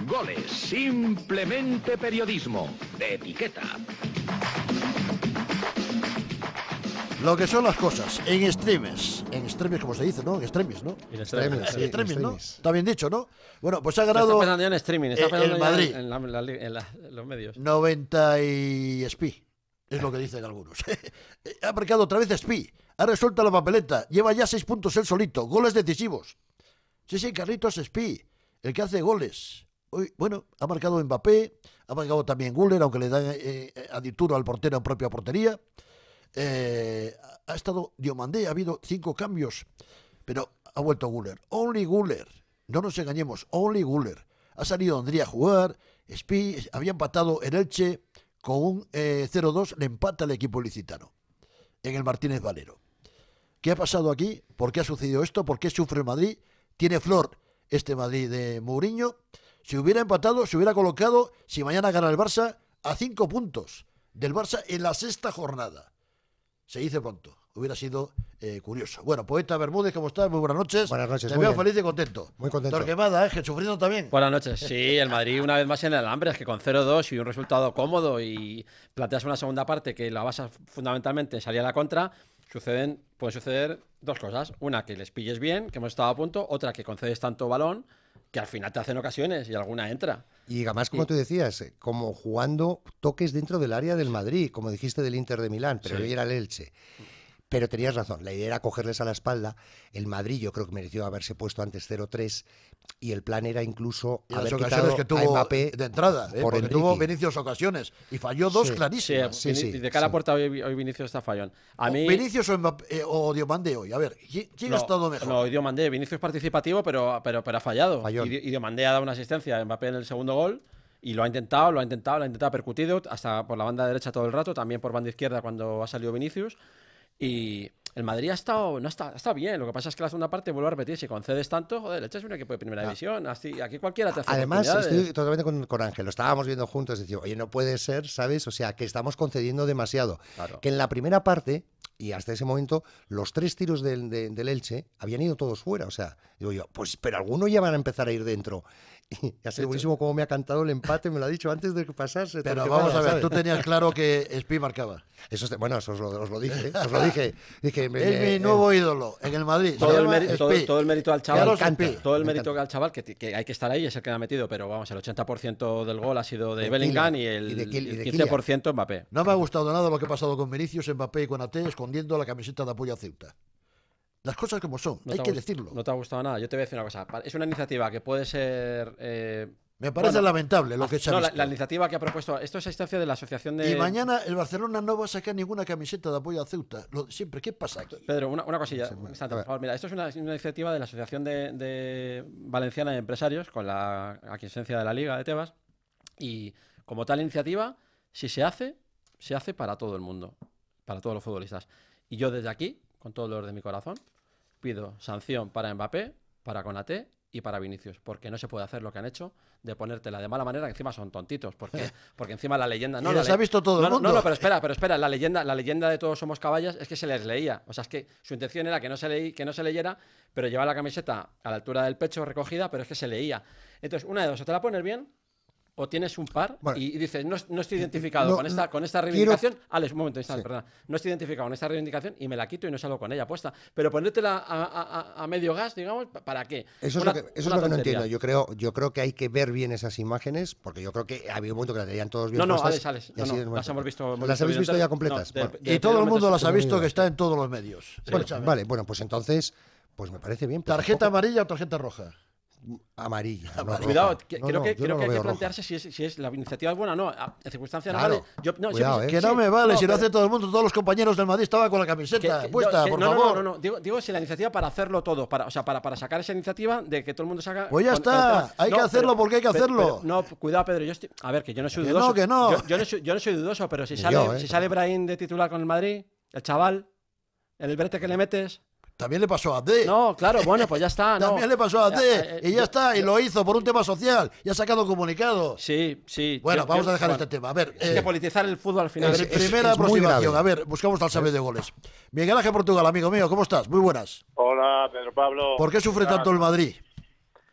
Goles, simplemente periodismo de etiqueta. Lo que son las cosas, en extremes como se dice, ¿no? En extremis, ¿no? En extremis, ¿no? Está bien dicho, ¿no? Bueno, pues ha ganado... Está pensando ya en streaming, está pensando el ya Madrid. en los medios. 90 y Espi, es lo que dicen algunos. Ha marcado otra vez Espi, ha resuelto la papeleta, lleva ya 6 puntos él solito, goles decisivos. Sí, Carlitos Espi, el que hace goles. Hoy, bueno, ha marcado Mbappé, ha marcado también Güler, aunque le dan adituro al portero en propia portería. Ha estado Diomandé, ha habido 5 cambios, pero ha vuelto Güler. Only Güler, no nos engañemos, only Güler. Ha salido Andría a jugar, Espi, había empatado el Elche con un 0-2, le empata el equipo ilicitano en el Martínez Valero. ¿Qué ha pasado aquí? ¿Por qué ha sucedido esto? ¿Por qué sufre el Madrid? Tiene flor este Madrid de Mourinho. Si hubiera empatado, se hubiera colocado, si mañana gana el Barça, a 5 puntos del Barça en la 6ª jornada. Se dice pronto, hubiera sido curioso. Bueno, Poeta Bermúdez, ¿cómo estás? Muy buenas noches. Buenas noches. Te veo feliz y contento. Muy contento. Torquemada, Ángel, sufriendo también. Buenas noches. Sí, el Madrid una vez más en el alambre, es que con 0-2 y un resultado cómodo y planteas una segunda parte que la basa fundamentalmente en salir a la contra, pueden suceder 2 cosas. Una, que les pilles bien, que hemos estado a punto. Otra, que concedes tanto balón que al final te hacen ocasiones y alguna entra. Y además, como tú decías, como jugando toques dentro del área del Madrid, como dijiste del Inter de Milán, pero hoy era el Elche. Pero tenías razón, la idea era cogerles a la espalda. El Madrid yo creo que mereció haberse puesto antes 0-3 y el plan era incluso y haber las ocasiones que tuvo Mbappé de entrada, porque tuvo Vinicius ocasiones y falló 2 clarísimas. Sí. De cara a puerta hoy Vinicius está fallón. A mí... ¿Vinicius o Diomandé hoy? A ver, ¿quién ha estado mejor? No, Diomandé. Vinicius participativo, pero ha fallado. Fallón. Y Diomandé ha dado una asistencia a Mbappé en el segundo gol. Y lo ha intentado, percutido, hasta por la banda derecha todo el rato, también por banda izquierda cuando ha salido Vinicius. Y el Madrid ha estado bien. Lo que pasa es que la segunda parte, vuelvo a repetir, si concedes tanto, joder, le echas un equipo de primera división. Así, aquí cualquiera te hace Además, estoy totalmente con Ángel. Lo estábamos viendo juntos. Decía, oye, no puede ser, ¿sabes? O sea, que estamos concediendo demasiado. Claro. Que en la primera parte, y hasta ese momento, los 3 tiros del Elche habían ido todos fuera. O sea, digo yo, pues, pero algunos ya van a empezar a ir dentro. Y ha sido buenísimo cómo me ha cantado el empate, me lo ha dicho antes de que pasase. Pero vamos a ver, ¿sabes? Tú tenías claro que Espi marcaba. Eso os lo dije. Os lo dije. Es mi nuevo ídolo en el Madrid. Todo el mérito al chaval. Todo el Me mérito encanta. al chaval, que hay que estar ahí, es el que ha metido. Pero vamos, el 80% del gol ha sido de Bellingham y el 15% Mbappé. No me ha gustado nada lo que ha pasado con Vinicius, Mbappé y con Ate escondiendo la camiseta de apoyo a Ceuta. Las cosas como son, hay que decirlo. No te ha gustado nada. Yo te voy a decir una cosa. Es una iniciativa que puede ser... Me parece lamentable lo que se ha visto. La iniciativa que ha propuesto... Esto es a instancia de la asociación de... Y mañana el Barcelona no va a sacar ninguna camiseta de apoyo a Ceuta. Siempre, ¿qué pasa aquí? Pedro, una cosilla. Por favor, mira, esto es una iniciativa de la Asociación de Valenciana de Empresarios, con la aquiescencia de la Liga de Tebas. Y como tal iniciativa, si se hace para todo el mundo, para todos los futbolistas. Y yo desde aquí, con todo el dolor de mi corazón, pido sanción para Mbappé, para Konaté y para Vinicius, porque no se puede hacer lo que han hecho de ponértela de mala manera, que encima son tontitos, porque encima la leyenda... No, las ha visto todo el mundo. No, pero espera, la leyenda de Todos somos caballas es que se les leía, o sea, es que su intención era que no se leyera, pero llevaba la camiseta a la altura del pecho recogida, pero es que se leía. Entonces, una de dos, o te la pones bien, o tienes un par y dices, no estoy identificado con esta reivindicación. Alex, un momento, perdona. No estoy identificado con esta reivindicación y me la quito y no salgo con ella puesta. Pero ponértela a medio gas, digamos, ¿para qué? Eso es lo que no entiendo. Yo creo que hay que ver bien esas imágenes, porque yo creo que había un momento que las tenían todos bien puestas. Alex, las hemos visto. ¿Las habéis visto ya completas? Y todo el mundo las ha visto, que está en todos los medios. Vale, pues entonces, pues me parece bien. ¿Tarjeta amarilla o tarjeta roja? Amarilla. Cuidado, creo que hay que plantearse si es la iniciativa es buena o no. En circunstancias normales. Que no me vale, si lo hace todo el mundo, todos los compañeros del Madrid estaban con la camiseta puesta, por favor. No. Digo si la iniciativa para hacerlo todo, para sacar esa iniciativa de que todo el mundo saca. Pues ya está, hay que hacerlo porque hay que hacerlo. No, cuidado, Pedro, a ver, que yo no soy dudoso. Que no. Yo no soy dudoso, pero si sale Brahim de titular con el Madrid, el chaval, el brete que le metes. También le pasó a D. No, claro, bueno, pues ya está. También le pasó a D. Y ya está, y lo hizo por un tema social. Y ha sacado comunicado. Sí. Bueno, vamos a dejar este tema. A ver. Es que politizar el fútbol al final. Primera aproximación. A ver, buscamos al saber de goles. Miguel Ángel Portugal, amigo mío, ¿cómo estás? Muy buenas. Hola, Pedro Pablo. ¿Por qué sufre tanto el Madrid?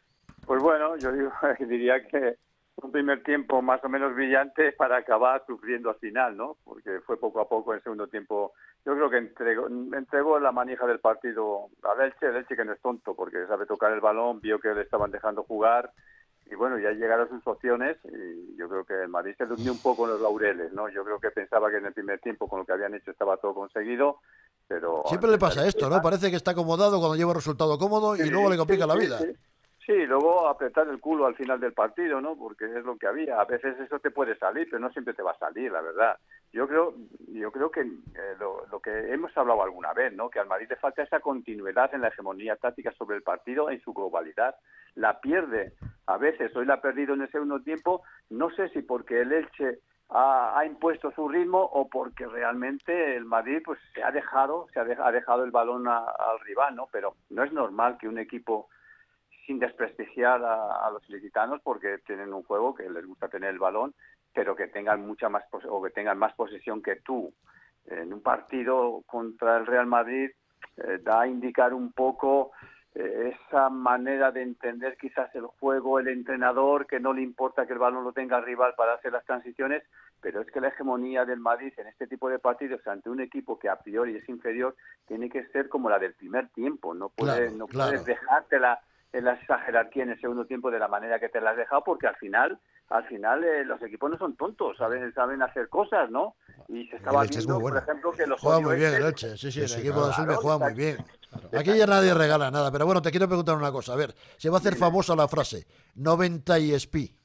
Pues bueno, yo diría que un primer tiempo más o menos brillante para acabar sufriendo al final, ¿no? Porque fue poco a poco en el segundo tiempo. Yo creo que entregó la manija del partido al Elche, el Elche que no es tonto porque sabe tocar el balón, vio que le estaban dejando jugar y bueno, ya llegaron sus opciones y yo creo que el Madrid se durmió un poco en los laureles, ¿no? Yo creo que pensaba que en el primer tiempo con lo que habían hecho estaba todo conseguido, pero... Siempre le pasa esto, ¿no? Parece que está acomodado cuando lleva un resultado cómodo y luego le complica la vida. Sí, luego apretar el culo al final del partido, ¿no? Porque es lo que había. A veces eso te puede salir, pero no siempre te va a salir, la verdad. Yo creo que lo que hemos hablado alguna vez, ¿no? Que al Madrid le falta esa continuidad en la hegemonía táctica sobre el partido en su globalidad. La pierde a veces, hoy la ha perdido en el segundo tiempo, no sé si porque el Elche ha impuesto su ritmo o porque realmente el Madrid pues ha dejado el balón al rival, ¿no? Pero no es normal que un equipo, sin desprestigiar a los ilicitanos, porque tienen un juego que les gusta tener el balón, pero que tengan que tengan más posesión que tú. En un partido contra el Real Madrid da a indicar un poco esa manera de entender quizás el juego, el entrenador, que no le importa que el balón lo tenga el rival para hacer las transiciones, pero es que la hegemonía del Madrid en este tipo de partidos ante un equipo que a priori es inferior tiene que ser como la del primer tiempo. No puedes dejártela en esa jerarquía en el segundo tiempo de la manera que te la has dejado, porque al final los equipos no son tontos, saben hacer cosas, ¿no? Y se estaba viendo, por ejemplo, que los juega muy bien el Elche, sí, el equipo de Azul juega muy bien. Aquí ya nadie regala nada, pero bueno, te quiero preguntar una cosa, a ver, se va a hacer famosa la frase 90 y Espi.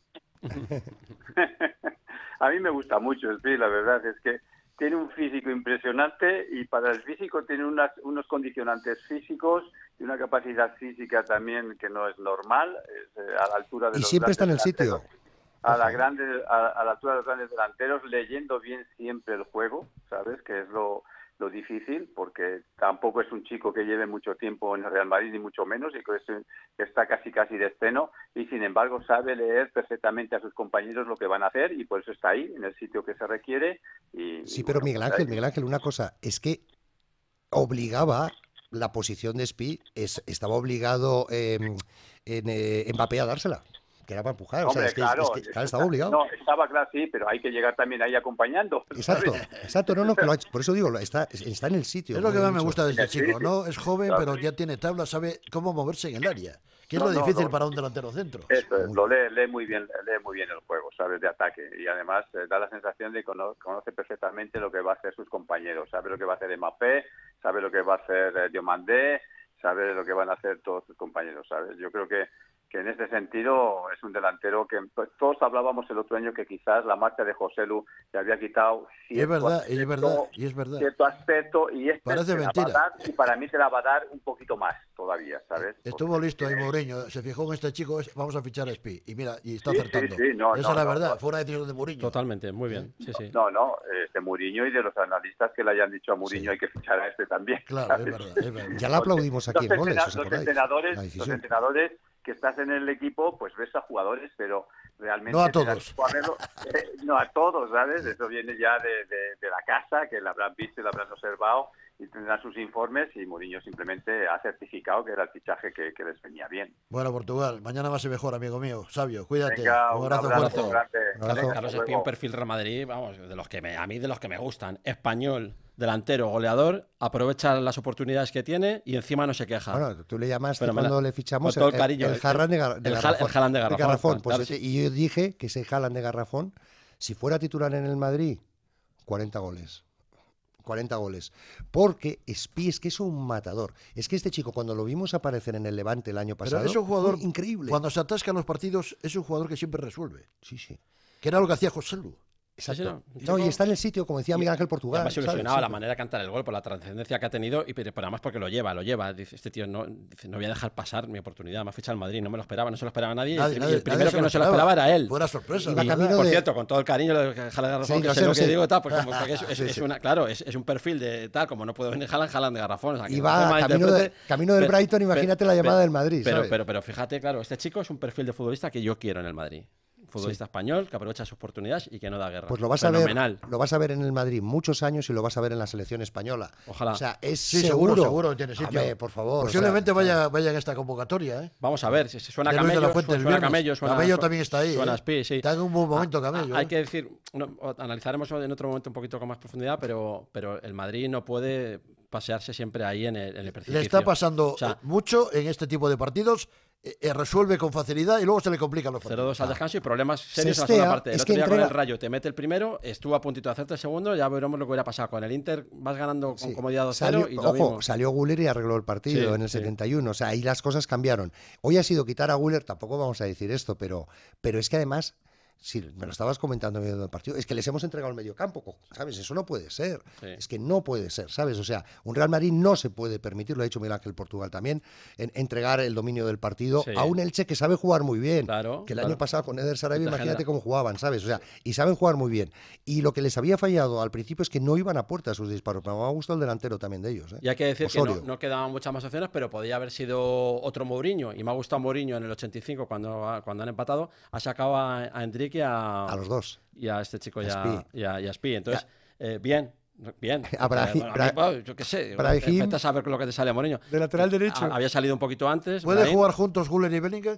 A mí me gusta mucho Espi, la verdad es que tiene un físico impresionante y para el físico tiene unos condicionantes físicos y una capacidad física también que no es normal, a la altura de y siempre está en el sitio. A la altura de los grandes delanteros, leyendo bien siempre el juego, ¿sabes? Que es lo difícil, porque tampoco es un chico que lleve mucho tiempo en el Real Madrid, ni mucho menos, y que está casi de estreno, y sin embargo sabe leer perfectamente a sus compañeros lo que van a hacer, y por eso está ahí, en el sitio que se requiere. Sí, pero Miguel Ángel, una cosa, es que obligaba la posición de Espi, estaba obligado Mbappé a dársela, que era para empujar. Hombre, claro, estaba obligado. No, estaba claro, sí, pero hay que llegar también ahí acompañando. Exacto, no, que lo ha hecho. Por eso digo, está en el sitio. Es lo que más me gusta de este chico, ¿no? Es joven, pero ya tiene tabla, sabe cómo moverse en el área. Que es lo difícil para un delantero centro. Eso es, lo lee muy bien el juego, ¿sabes? De ataque. Y además da la sensación de que conoce perfectamente lo que va a hacer sus compañeros. Sabe lo que va a hacer Mbappé, sabe lo que va a hacer Diomandé, sabe lo que van a hacer todos sus compañeros, ¿sabes? Yo creo que en este sentido es un delantero que pues, todos hablábamos el otro año que quizás la marcha de Joselu le había quitado cierto aspecto y parece mentira. Y para mí se la va a dar un poquito más todavía, ¿sabes? Estuvo listo ahí Mourinho, se fijó en este chico, vamos a fichar a Espi y mira, y está acertando. Esa es la verdad, fue una decisión de Mourinho. Totalmente, muy bien. Sí. De Mourinho y de los analistas que le hayan dicho a Mourinho hay que fichar a este también. Claro, es verdad. Ya la aplaudimos aquí en Goles, los entrenadores que estás en el equipo, pues ves a jugadores, pero realmente... No a todos. No a todos, ¿sabes? Eso viene ya de la casa, que la habrán visto y la habrán observado y tendrán sus informes y Mourinho simplemente ha certificado que era el fichaje que les venía bien. Bueno, Portugal, mañana más y mejor, amigo mío. Sabio, cuídate. Venga, un abrazo fuerte. Carlos Espi, un perfil Real Madrid, vamos, de los que me gustan. Español, delantero, goleador, aprovecha las oportunidades que tiene y encima no se queja. Bueno, tú le llamaste cuando le fichamos con todo el cariño, el Haaland de Garrafón. El Haaland de Garrafón. Pues claro, y yo dije que ese Haaland de Garrafón, si fuera titular en el Madrid, 40 goles. 40 goles. Porque Espi es que es un matador. Es que este chico, cuando lo vimos aparecer en el Levante el año pasado, pero es un jugador increíble. Cuando se atasca en los partidos, es un jugador que siempre resuelve. Sí. Que era lo que hacía Joselu. Exacto. Y está en el sitio, como decía Miguel Ángel Portugal. Además ilusionado la manera de cantar el gol por la trascendencia que ha tenido, pero además porque lo lleva. Dice, este tío no voy a dejar pasar mi oportunidad, me ha fichado al Madrid, no me lo esperaba, no se lo esperaba nadie. Y el primero que no se lo esperaba era él. Fuera sorpresa. Por cierto, con todo el cariño de Garrafón, que sé lo que digo, tal, pues como que es un perfil de tal, como no puede venir Haaland de Garrafón. O sea, y va camino del Brighton, imagínate la llamada del Madrid. Pero fíjate, claro, este chico es un perfil de futbolista que yo quiero en el Madrid. futbolista español que aprovecha sus oportunidades y que no da guerra. Pues lo vas a ver en el Madrid muchos años y lo vas a ver en la selección española. Ojalá. O sea, es Sí, seguro. seguro que tiene sitio. Hombre, por favor. Posiblemente o sea, vaya en esta convocatoria, ¿eh? Vamos a ver, si suena De Luis de la Camello, Fuente el suena viernes. Camello, suena Camello también está ahí, suena ¿eh? Aspi, sí. Está en un buen momento Camello. Hay que decir, analizaremos en otro momento un poquito con más profundidad, pero el Madrid no puede pasearse siempre ahí en el precipicio. Le está pasando O sea, mucho en este tipo de partidos. Resuelve con facilidad y luego se le complican los partidos. 0-2 al descanso y problemas serios en la estea, segunda parte. El es otro que día con entrega- el Rayo te mete el primero, estuvo a puntito de hacerte el segundo, ya veremos lo que hubiera pasado. Con el Inter vas ganando con sí. comodidad 2-0 Salió- y lo ojo, mismo. salió Güler y arregló el partido Sí, en el sí. 71. O sea, ahí las cosas cambiaron. Hoy ha sido quitar a Güler, tampoco vamos a decir esto, pero es que además, si me lo estabas comentando viendo el partido, es que les hemos entregado el medio campo, ¿sabes? Eso no puede ser. Sí. Es que no puede ser, ¿sabes? O sea, un Real Madrid no se puede permitir, lo ha dicho Miguel Ángel Portugal también, entregar el dominio del partido Sí. a un Elche que sabe jugar muy bien. Claro, que el claro. año pasado con Eder Sarabia, Te imagínate genera. cómo jugaban, ¿sabes? O sea, y saben jugar muy bien. Y lo que les había fallado al principio es que no iban a puerta sus disparos. Me ha gustado el delantero también de ellos. Y hay que decir Osorio. que no quedaban muchas más opciones, pero podía haber sido otro Mourinho. Y me ha gustado Mourinho en el 85 cuando han empatado. Ha sacado a Enrique A los dos. y a este chico A y a Spi. Entonces, bien. A Brahim- Yo qué sé. Brahim- Vete a saber lo que te sale a Mourinho. De lateral derecho. Había salido un poquito antes. ¿Puede Brahim. jugar juntos Güler y Bellingham?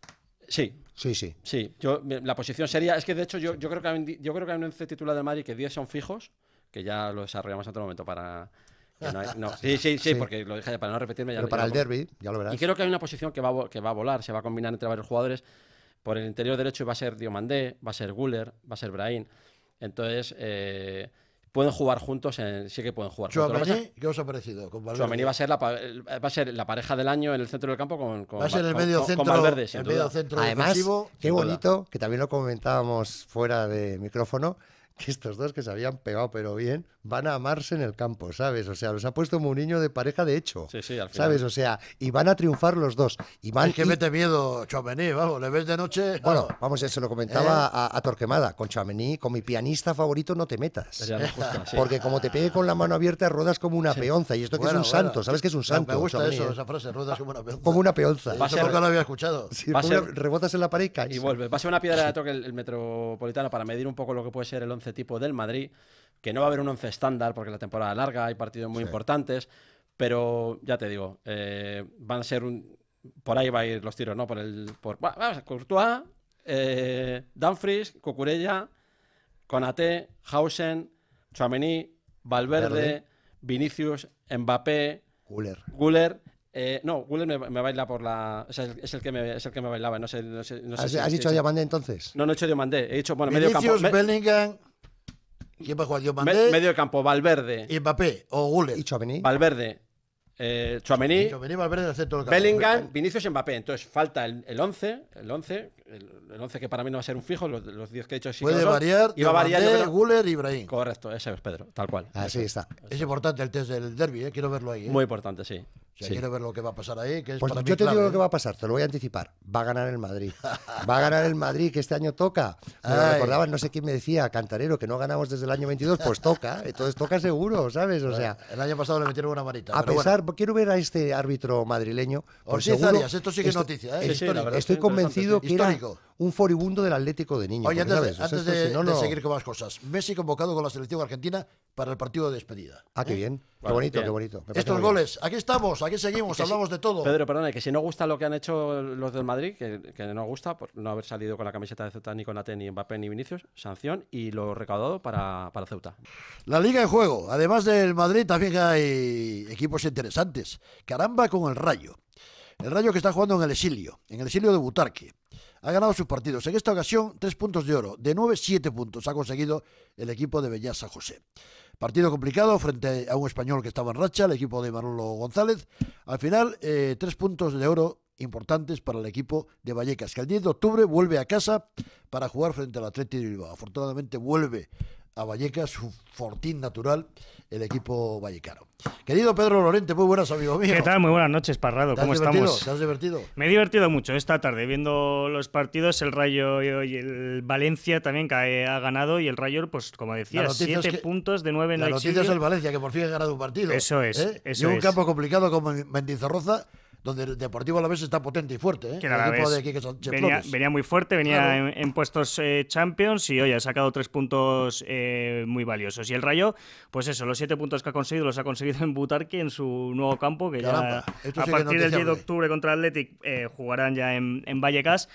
Sí. Sí, sí. Sí, la posición sería. Es que de hecho, yo creo que hay un 11 titular del Madrid que 10 son fijos, que ya lo desarrollamos en otro momento para. Que sí, porque lo dije para no repetirme. Pero para el derbi, ya lo verás. Y creo que hay una posición que va a volar, se va a combinar entre varios jugadores. Por el interior derecho va a ser Diomandé, va a ser Güler, va a ser Brahim. Entonces, pueden jugar juntos, sí que pueden jugar juntos. Lo que pasa- Tchouaméni, ¿qué os ha parecido? Con Valverde. Tchouaméni va a ser la pareja del año en el centro del campo con Va a ser el medio centro, con Valverde, sin el duda. medio centro Además, defensivo. qué sin duda. bonito, que también lo comentábamos fuera de micrófono, que estos dos que se habían pegado pero bien, van a amarse en el campo, ¿sabes? O sea, los ha puesto Mourinho de pareja de hecho, Sí, al final. ¿sabes? O sea, y van a triunfar los dos. Y van Es que mete miedo Tchouaméni, vamos, le ves de noche. Bueno, vamos, se lo comentaba a Torquemada, con Tchouaméni, con mi pianista favorito no te metas. Sería lo justo, sí. Porque como te pegue con la mano abierta, ruedas como una peonza. Y esto que Bueno, es un santo, bueno. ¿sabes que es un santo? Me gusta Tchouaméni, eso, ¿eh? esa frase, ruedas como una peonza. Como una peonza. Va a Eso ser- nunca lo había escuchado. Sí, va a ser- rebotas en la pared y caes. Y vuelve. Va a ser una piedra de toque el Metropolitano para medir un poco lo que puede ser el 11 tipo del Madrid, que no va a haber un 11 estándar porque la temporada es larga, hay partidos muy importantes, pero ya te digo, van a ser por ahí va a ir los tiros, ¿no? Vamos a Courtois, Dumfries, Cucurella, Konaté, Hausen, Tchouaméni, Valverde, Verde. Vinicius, Mbappé, Güler. Güler. No, Güler me baila por la. Es el que me bailaba. No sé ¿Has, si- has si- dicho si- Diamante entonces? No he hecho Diomandé. He dicho, bueno, medio campo. Vinicius, Bellingham. ¿Quién va a jugar? Diomandé Medio campo, Valverde. y Mbappé o Güler. ¿Y Tchouaméni? Valverde. Tchouaméni. Tchouaméni, Valverde en el centro del campo. Bellingham, Vinicius y Mbappé. Entonces falta el 11. El 11 que para mí no va a ser un fijo. Los 10 que he dicho sí que Puede lo son. variar. Y va a variar, yo Diomandé, creo. Güler y Brahim. Correcto, ese es Pedro, tal cual. Así está. Es importante el test del derbi, quiero verlo ahí. Muy importante, sí. O sea, Sí. quiero ver lo que va a pasar ahí. Que es Pues para yo mí te clave, digo lo que va a pasar, te lo voy a anticipar. Va a ganar el Madrid. Va a ganar el Madrid, que este año toca. Me lo Ay. recordaba, no sé quién me decía, Cantarero, que no ganamos desde el año 22, pues toca. Entonces toca seguro, ¿sabes? O sea, El año pasado le metieron una manita. a pero pesar, quiero ver a este árbitro madrileño. pues Ortiz seguro- Arias, esto sí que es noticia, ¿eh? Sí, sí, la verdad Estoy es que convencido interesante, que era Histórico. un furibundo del Atlético de niño. Oye, porque, antes, ¿sabes? O sea, antes esto, de, si no, de no- seguir con más cosas. Messi convocado con la selección argentina para el partido de despedida. Ah, qué bien. Qué Vale, bonito, bien. qué bonito. Me parece Estos muy bien. goles, aquí estamos, aquí seguimos, que hablamos de todo. Pedro, perdona, que si no gusta lo que han hecho los del Madrid, que no gusta por no haber salido con la camiseta de Ceuta ni con Konaté, ni Mbappé, ni Vinicius, sanción y lo recaudado para Ceuta. La liga en juego. Además del Madrid, también hay equipos interesantes. Caramba con el Rayo. El Rayo que está jugando en el exilio de Butarque. Ha ganado sus partidos. En esta ocasión, 3 puntos de oro. De 9, 7 puntos ha conseguido el equipo de Beñat San José. Partido complicado frente a un español que estaba en racha, el equipo de Manolo González. Al final, 3 puntos de oro importantes para el equipo de Vallecas, que el 10 de octubre vuelve a casa para jugar frente al Athletic de Bilbao. Afortunadamente vuelve a Vallecas, su fortín natural, el equipo vallecano. Querido Pedro Lorente, muy buenas, amigo mío. ¿Qué tal? Muy buenas noches, Parrado. ¿Te has ¿Cómo divertido? estamos? ¿Te has divertido? Me he divertido mucho esta tarde viendo los partidos. El Rayo y el Valencia también que ha ganado. Y el Rayo, pues como La decías, noticia es 7 que- puntos de 9 en La el noticia exilio. es el Valencia, que por fin ha ganado un partido. Eso es, ¿eh? eso Y un es. campo complicado como Mendizorroza, donde el Deportivo Alavés está potente y fuerte, ¿eh? Que El el equipo Alavés de Quique Sánchez venía, Flores. venía muy fuerte, venía Claro. en puestos Champions y hoy ha sacado 3 puntos muy valiosos. Y el Rayo, pues eso, los 7 puntos que ha conseguido los ha conseguido en Butarque, en su nuevo campo, que Caramba, ya esto a sí que es partir del 10 de noticiable. octubre contra el Athletic jugarán ya en Vallecas.